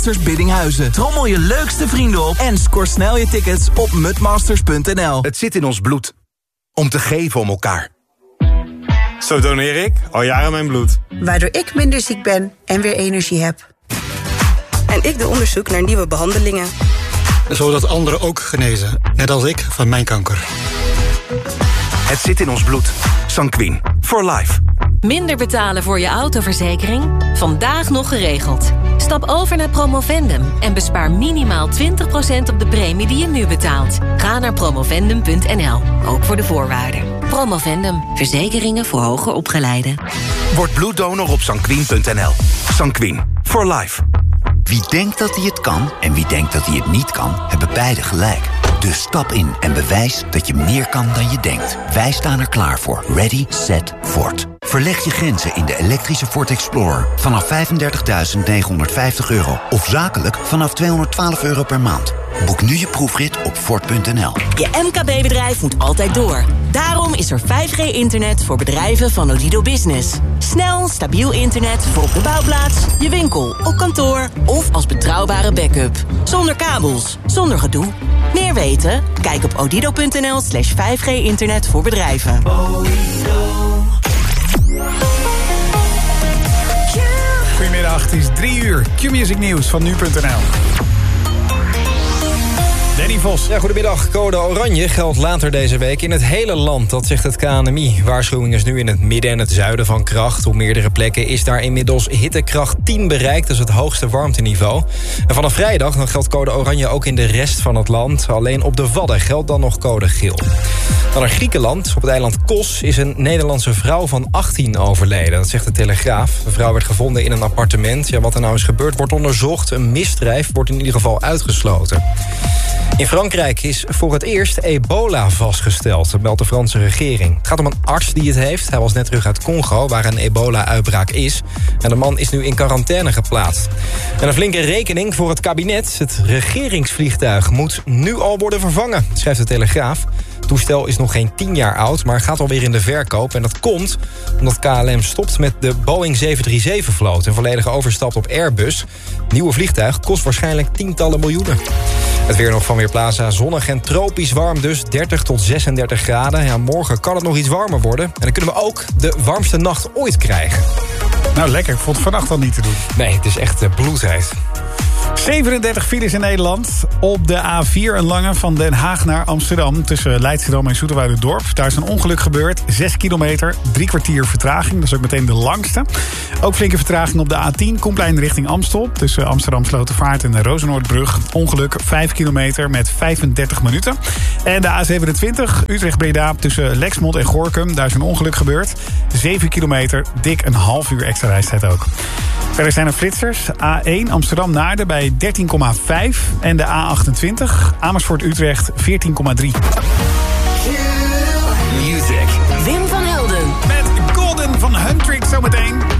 Biddinghuizen. Trommel je leukste vrienden op en scoor snel je tickets op mudmasters.nl. Het zit in ons bloed. Om te geven om elkaar. Zo doneer ik al jaren mijn bloed. Waardoor ik minder ziek ben en weer energie heb. En ik doe onderzoek naar nieuwe behandelingen. Zodat anderen ook genezen. Net als ik van mijn kanker. Het zit in ons bloed. Sanquin. For life. Minder betalen voor je autoverzekering? Vandaag nog geregeld. Stap over naar Promovendum en bespaar minimaal 20% op de premie die je nu betaalt. Ga naar promovendum.nl, ook voor de voorwaarden. Promovendum, verzekeringen voor hoger opgeleiden. Word bloeddonor op sanquin.nl. Sanquin. For life. Wie denkt dat hij het kan en wie denkt dat hij het niet kan, hebben beide gelijk. Dus stap in en bewijs dat je meer kan dan je denkt. Wij staan er klaar voor. Ready, set, Ford. Verleg je grenzen in de elektrische Ford Explorer vanaf €35.950 of zakelijk vanaf €212 per maand. Boek nu je proefrit op Ford.nl. Je MKB-bedrijf moet altijd door. Daarom is er 5G-internet voor bedrijven van Odido Business. Snel, stabiel internet voor op de bouwplaats, je winkel, op kantoor of als betrouwbare backup. Zonder kabels, zonder gedoe. Meer weten? Kijk op odido.nl/5G-internet voor bedrijven. Goedemiddag, het is 3:00. Q-Music Nieuws van nu.nl. Danny Vos. Ja, goedemiddag. Code oranje geldt later deze week in het hele land. Dat zegt het KNMI. Waarschuwing is nu in het midden en het zuiden van kracht. Op meerdere plekken is daar inmiddels hittekracht 10 bereikt. Dat is het hoogste warmteniveau. En vanaf vrijdag dan geldt code oranje ook in de rest van het land. Alleen op de Wadden geldt dan nog code geel. Dan naar Griekenland. Op het eiland Kos is een Nederlandse vrouw van 18 overleden. Dat zegt de Telegraaf. De vrouw werd gevonden in een appartement. Ja, wat er nou is gebeurd wordt onderzocht. Een misdrijf wordt in ieder geval uitgesloten. In Frankrijk is voor het eerst ebola vastgesteld, meldt de Franse regering. Het gaat om een arts die het heeft. Hij was net terug uit Congo, waar een ebola-uitbraak is. En de man is nu in quarantaine geplaatst. En een flinke rekening voor het kabinet. Het regeringsvliegtuig moet nu al worden vervangen, schrijft de Telegraaf. Het toestel is nog geen 10 jaar oud, maar gaat alweer in de verkoop. En dat komt omdat KLM stopt met de Boeing 737-vloot... en volledig overstapt op Airbus. Het nieuwe vliegtuig kost waarschijnlijk tientallen miljoenen. Het weer nog van Weerplaza, zonnig en tropisch warm dus, 30 tot 36 graden. Ja, morgen kan het nog iets warmer worden. En dan kunnen we ook de warmste nacht ooit krijgen. Nou, lekker. Ik vond het vannacht al niet te doen. Nee, het is echt bloedheet. 37 files in Nederland. Op de A4 een lange van Den Haag naar Amsterdam. Tussen Leidschendam en Zoeterwoude-dorp. Daar is een ongeluk gebeurd. 6 kilometer, 3 kwartier vertraging. Dat is ook meteen de langste. Ook flinke vertraging op de A10. Koenplein richting Amstel. Tussen Amsterdam Slotervaart en de Rozenoordbrug. Ongeluk 5 kilometer met 35 minuten. En de A27 Utrecht-Breda tussen Lexmond en Gorinchem. Daar is een ongeluk gebeurd. 7 kilometer, dik een half uur extra reistijd ook. Verder zijn er flitsers. A1 Amsterdam-Naarden bij 13,5. En de A28 Amersfoort-Utrecht 14,3. Music. Wim van Helden. Met Golden van Huntrix zometeen.